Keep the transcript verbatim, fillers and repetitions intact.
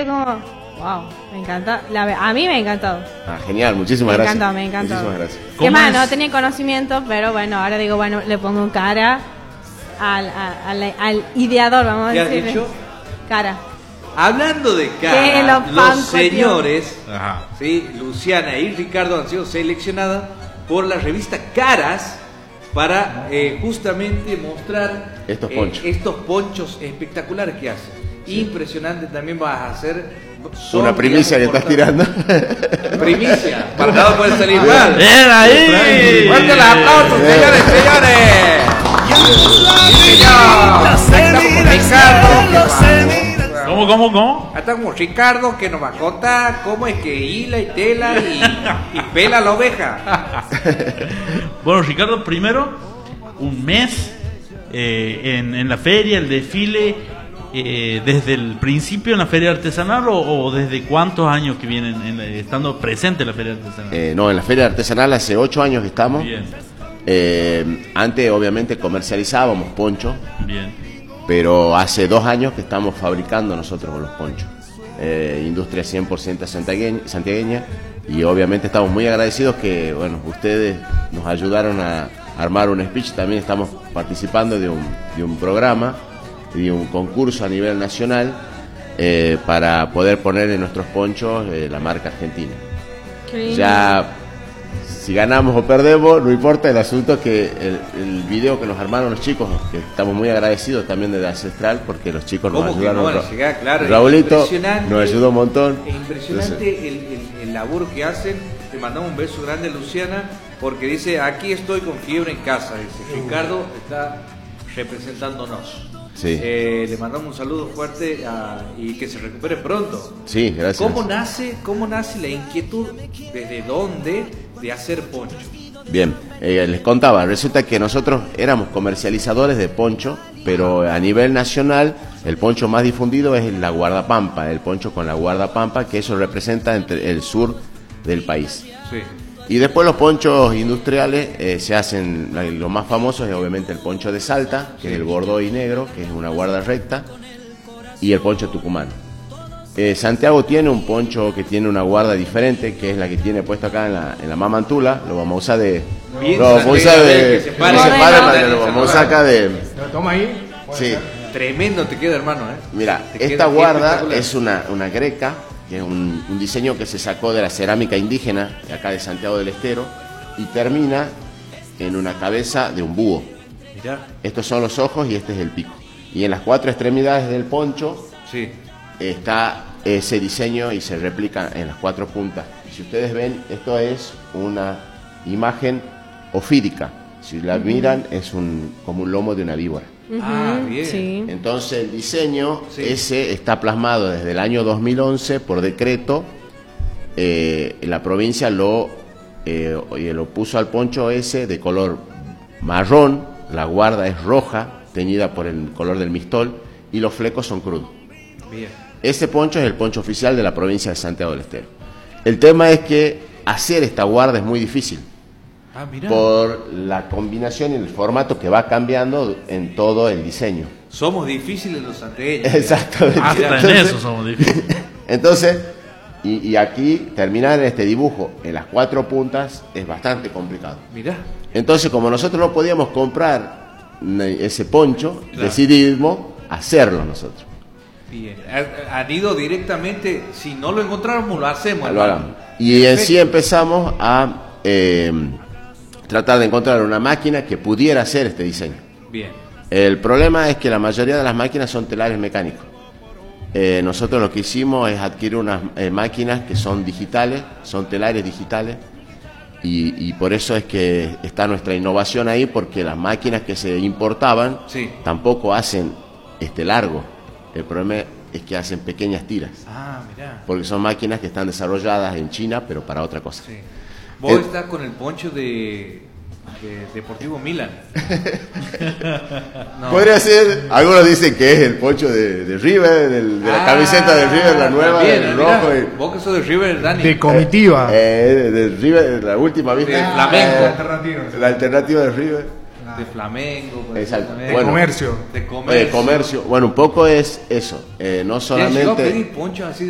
quedé como, wow, me encanta. La, a mí me ha encantado. Ah, genial, muchísimas me gracias. Me encantó, me encantó. Muchísimas gracias. ¿Qué más? es? No tenía conocimiento, pero bueno, ahora digo, bueno, le pongo cara al, al, al, al ideador, vamos a ¿Qué has decirle. dicho? Cara. Hablando de Que cara, lo los banco, señores, Ajá. ¿sí? Luciana y Ricardo han sido seleccionadas por la revista Caras para eh, justamente mostrar Estos eh, ponchos. estos ponchos espectaculares que hacen. Impresionante, también vas a hacer son, Una primicia que digamos, estás tirando. Primicia, para nada puede salir mal. ¡Bien ahí! ¡Fuerte los aplausos, señores, señores! ¡Sí, señor! Estamos con Ricardo, que va- ¿Cómo, cómo, cómo? Estamos con Ricardo, que nos va a contar cómo es que hila y tela y, y pela la oveja. Bueno, Ricardo, primero, un mes eh, en, en la feria, el desfile, eh, desde el principio en la feria artesanal o, o desde cuántos años que vienen en la- estando presente en la feria artesanal. Eh, no, en la feria artesanal hace ocho años que estamos. Bien, Eh, antes obviamente comercializábamos ponchos, bien. pero hace dos años que estamos fabricando nosotros los ponchos. Eh, industria cien por ciento santiagueña, santiagueña, y obviamente estamos muy agradecidos que bueno, ustedes nos ayudaron a armar un speech. También estamos participando de un, de un programa y de un concurso a nivel nacional eh, para poder poner en nuestros ponchos eh, la marca argentina. Qué lindo. Ya si ganamos o perdemos, no importa, el asunto es que el, el video que nos armaron los chicos, que estamos muy agradecidos también de Ancestral, porque los chicos nos ¿Cómo que ayudaron. no van a llegar? Claro, Raulito impresionante. nos ayudó un montón. Es impresionante el, el, el laburo que hacen. Te mandamos un beso grande, Luciana, porque dice, aquí estoy con fiebre en casa. Dice, Ricardo está representándonos. Sí. Eh, le mandamos un saludo fuerte a- y que se recupere pronto. Sí, gracias. ¿Cómo nace, ¿Cómo nace la inquietud? ¿Desde dónde? De hacer poncho. Bien, eh, les contaba, resulta que nosotros éramos comercializadores de poncho, pero a nivel nacional el poncho más difundido es la guardapampa, el poncho con la guardapampa, que eso representa entre el sur del país. Sí. Y después los ponchos industriales eh, se hacen, lo más famoso es obviamente el poncho de Salta, que es el Bordeaux y negro, que es una guarda recta, y el poncho tucumano. Eh, Santiago tiene un poncho que tiene una guarda diferente, que es la que tiene puesto acá en la, en la mamantula. Lo vamos a usar de... Bien, lo vamos a usar Santiago, de... que se pare. que se pare, Modelo. para que lo vamos a usar acá de... Toma ahí. Sí. Tremendo te queda, hermano. ¿eh? Mira, Te queda esta guarda espectacular. es una, una greca, que es un, un diseño que se sacó de la cerámica indígena, de acá de Santiago del Estero, y termina en una cabeza de un búho. Mirá. Estos son los ojos y este es el pico. Y en las cuatro extremidades del poncho Sí. está ese diseño y se replica en las cuatro puntas. Si ustedes ven, esto es una imagen ofídica. Si la miran, es un, como un lomo de una víbora. Ah, bien. Sí. Entonces el diseño Sí. ese está plasmado desde el año dos mil once por decreto. Eh, la provincia lo, eh, lo puso al poncho ese de color marrón, la guarda es roja, teñida por el color del mistol, y los flecos son crudos. Bien. Ese poncho es el poncho oficial de la provincia de Santiago del Estero. El tema es que hacer esta guarda es muy difícil Ah, mirá. por la combinación y el formato que va cambiando en todo el diseño. Somos difíciles los santiagueños. Exactamente. Hasta en Entonces- eso somos difíciles. Entonces, y, y aquí terminar este dibujo en las cuatro puntas es bastante complicado. Mirá. Entonces, como nosotros no podíamos comprar ne- ese poncho, Claro. decidimos hacerlo nosotros. Bien. Ha- Han ido directamente, si no lo encontráramos, lo hacemos. Lo hermano. hagamos. Y en sí Perfecto. empezamos a eh, tratar de encontrar una máquina que pudiera hacer este diseño. Bien. El problema es que la mayoría de las máquinas son telares mecánicos. Eh, nosotros lo que hicimos es adquirir unas eh, máquinas que son digitales, son telares digitales, y, y por eso es que está nuestra innovación ahí, porque las máquinas que se importaban Sí. tampoco hacen este largo. El problema es que hacen pequeñas tiras, Ah, mirá. porque son máquinas que están desarrolladas en China, pero para otra cosa. Sí. Vos Eh, estás con el poncho de, de Deportivo Milan. No. Podría ser, algunos dicen que es el poncho de, de River, del- de la Ah, camiseta de River, la nueva, también, el mirá, rojo. y- Vos que sos de River, Dani. De comitiva. Eh, de River, la última, ¿viste? De Flamengo. Eh, Alternativa. la alternativa de River. De Flamengo. por Exacto. ejemplo, De Bueno. comercio. De Eh, comercio. comercio. Bueno, un poco es eso. Eh, no ¿Te has llegado a solamente. pedir ponchos así